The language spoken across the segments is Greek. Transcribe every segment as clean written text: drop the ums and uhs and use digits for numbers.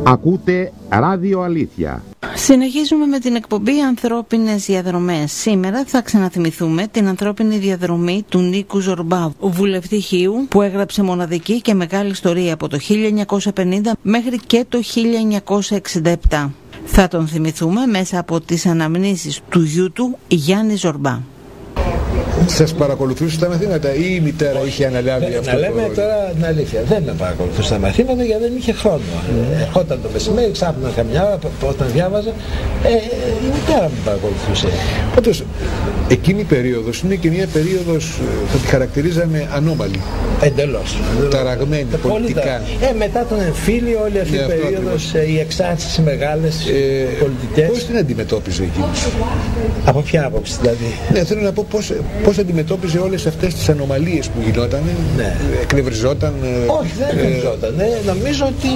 Ακούτε Ράδιο Αλήθεια. Συνεχίζουμε με την εκπομπή Ανθρώπινες Διαδρομές. Σήμερα θα ξαναθυμηθούμε την ανθρώπινη διαδρομή του Νίκου Ζορμπά, βουλευτή Χίου, που έγραψε μοναδική και μεγάλη ιστορία από το 1950 μέχρι και το 1967. Θα τον θυμηθούμε μέσα από τις αναμνήσεις του γιού του, Γιάννη Ζορμπά. Σας παρακολουθούσε τα μαθήματα ή η μητέρα είχε αναλάβει αυτό? Να λέμε τώρα την αλήθεια. Δεν με παρακολουθούσε τα μαθήματα γιατί δεν είχε χρόνο. Ερχόταν το μεσημέρι, ξάπνα καμιά ώρα όταν διάβαζα. Η μητέρα με παρακολουθούσε. Πάντως, εκείνη η περίοδος είναι και μια περίοδος, θα τη χαρακτηρίζαμε ανώμαλη. Εντελώς. Ταραγμένη πολιτικά. Μετά τον εμφύλιο, όλη αυτή η περίοδος, οι εξάρτησεις μεγάλες πολιτικές. Πώς την αντιμετώπιζε εκείνος? Από ποια άποψη δηλαδή? Ναι, θέλω να πω πώς αντιμετώπιζε όλες αυτές τις ανομαλίες που γινόταν. Ναι. Εκνευριζόταν? Όχι, δεν εκνευριζόταν. Νομίζω ότι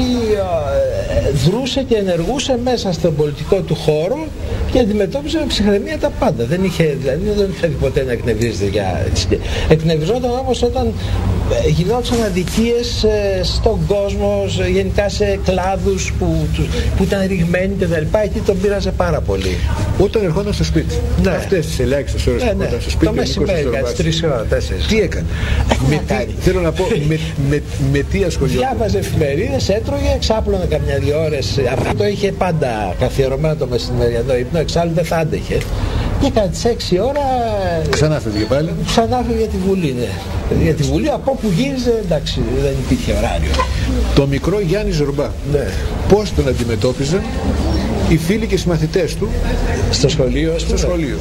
δρούσε και ενεργούσε μέσα στον πολιτικό του χώρο και αντιμετώπιζε με ψυχραιμία τα πάντα. Δεν είχε ποτέ να εκνευρίζεται για... Εκνευριζόταν όμως όταν γινόταν αδικίες στον κόσμο, γενικά σε κλάδους που ήταν ρηγμένοι και τα λοιπά. Εκεί τον πείραζε πάρα πολύ. Όταν ερχόταν στο σπίτι, αυτές τις ελάχιστες ώρες που ερχόταν στο σπίτι, το μεσημέρι, στις 3 ώρα, 4. Τι έκανε? Θέλω να πω, με τι ασχολιόταν? Διάβαζε εφημερίδες, έτρωγε, ξάπλωνε καμιά 2 ώρες. Αυτό είχε πάντα καθιερωμένο το μεσημεριανό ύπνο, εξάλλου δεν θα άντεχε. Και κατά τις 6 ώρα ξανά φεύγε πάλι. Ξανά φεύγε για τη Βουλή, ναι. Για τη Βουλή, από όπου γύριζε, εντάξει, δεν υπήρχε ωράριο. Το μικρό Γιάννη Ζορμπά, ναι. Πώς τον αντιμετώπιζαν οι φίλοι και οι συμμαθητές του στο σχολείο? Στο σχολείο.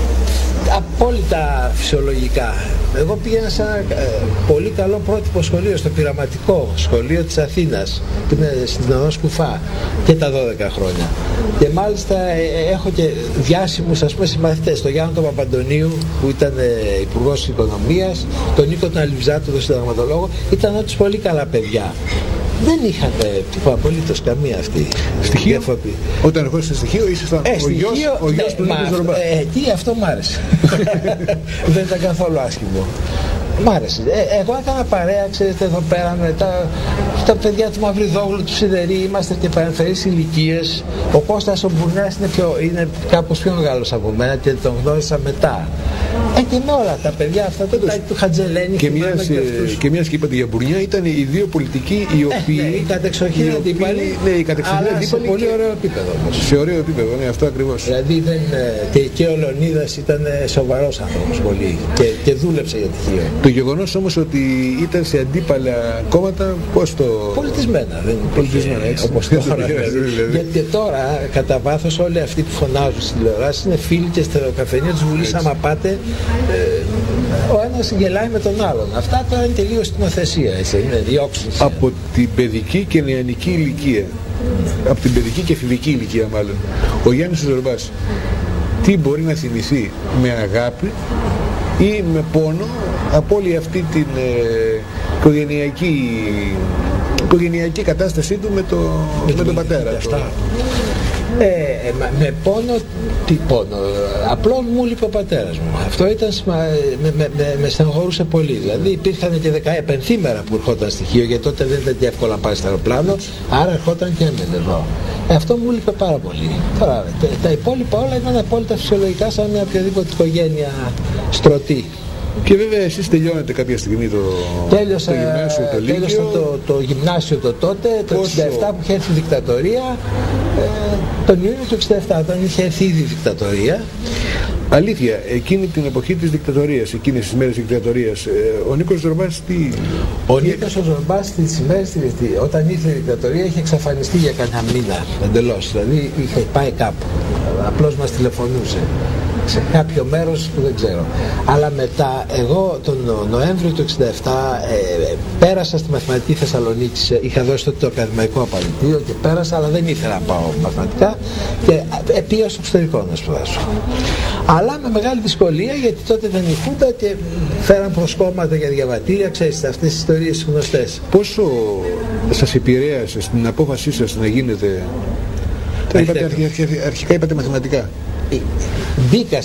Απόλυτα φυσιολογικά. Εγώ πήγαινα σε ένα πολύ καλό πρότυπο σχολείο, στο Πειραματικό Σχολείο της Αθήνας, που είναι στην οδό Σκουφά, και τα 12 χρόνια. Και μάλιστα έχω και διάσημους, ας πούμε, συμμαθητές. Τον Γιάννη τον Παπαντονίου, που ήταν υπουργός Οικονομίας, τον Νίκο τον Αλυβζάτο, τον συνταγματολόγο. Ήταν όντως πολύ καλά παιδιά. Δεν είχαν απολύτως καμία αυτή. Στοιχείο? Όταν ερχόσαστε στοιχείο, ήσασταν ο γιος του Νίκου Ζορμπά. Τι, αυτό μ' άρεσε. Δεν ήταν καθόλου άσχημο. Μ' άρεσε. Εγώ έκανα παρέα, ξέρετε, εδώ πέρα με τα παιδιά του Μαυριδόγλου, του Σιδερή, είμαστε και παρεμφερείς ηλικίες. Ο Κώστας ο Μπουρνιάς είναι κάπως πιο μεγάλος από μένα και τον γνώρισα μετά. Και με όλα τα παιδιά αυτά, του Χατζελένη και μιας και είπατε για Μπουρνιά, ήταν οι δύο πολιτικοί οι οποίοι... οι κατεξοχήν αντίπαλοι, αλλά σε πολύ ωραίο επίπεδο όμως. Σε ωραίο επίπεδο, ναι, αυτό ακριβώς. Δηλαδή και ο Λεωνίδας ήταν σοβαρός άνθρωπος πολύ και δούλεψε για τυχείο. Το γεγονός όμως ότι ήταν σε αντίπαλα κόμματα, πώς το... Πολιτισμένα, δεν πολιτισμένα, έτσι. Όπως τώρα. Γιατί τώρα, κατά βάθος, όλοι αυτοί που φωνάζουν στην τηλεοράση είναι φίλοι και στο καφενείο της Βουλής. Άμα πάτε, ο ένας γελάει με τον άλλον. Αυτά τώρα είναι τελείως σκηνοθεσία, έτσι, είναι διώξεις. Από την παιδική και νεανική ηλικία, από την παιδική και εφηβική ηλικία μάλλον, ο Γιάννης Ζορμπάς τι μπορεί να θυμηθεί με αγάπη ή με πόνο από όλη αυτή την οικογενειακή κατάστασή του με τον πατέρα του? Με πόνο, τι πόνο? Απλώς μου λείπει ο πατέρας μου. Αυτό ήταν, με στενοχωρούσε πολύ. Δηλαδή υπήρχαν και 10 πενθήμερα που ερχόταν στοιχείο, γιατί τότε δεν ήταν και εύκολα να πάει στο αεροπλάνο, άρα ερχόταν και έμενε εδώ. Αυτό μου λείπει πάρα πολύ. Τώρα, τα υπόλοιπα όλα ήταν απόλυτα φυσιολογικά, σαν μια οποιαδήποτε οικογένεια στρωτή. Και βέβαια εσείς τελειώνετε κάποια στιγμή το γυμνάσιο, το Λύκειο. Τέλειωσα το γυμνάσιο τότε, το 67 που είχε έρθει η δικτατορία, τον Ιούνιο του 67, όταν είχε έρθει ήδη η δικτατορία. Αλήθεια, εκείνη την εποχή της δικτατορίας, εκείνες τις μέρες της δικτατορίας, ο Νίκος Ζορμπάς τι... Ο Νίκος Ζορμπάς τις ημέρες, όταν ήρθε η δικτατορία, είχε εξαφανιστεί για κανένα μήνα εντελώς. Δηλαδή είχε πάει κάπου, απλώς μας τηλεφωνούσε σε κάποιο μέρος που δεν ξέρω. Αλλά μετά, εγώ τον Νοέμβριο του 67 πέρασα στη Μαθηματική Θεσσαλονίκη. Είχα δώσει τότε το ακαδημαϊκό απαλλητήριο και πέρασα, αλλά δεν ήθελα να πάω μαθηματικά και πήγα στο εξωτερικό να σπουδάσω. Αλλά με μεγάλη δυσκολία, γιατί τότε ήταν η Χούντα και φέραν προσκόμματα για διαβατήρια, ξέρετε, αυτές τις ιστορίες γνωστές. Πόσο σας επηρέασε στην απόφασή σας να γίνετε... Αρχικά είπατε μαθηματικά. Μπήκα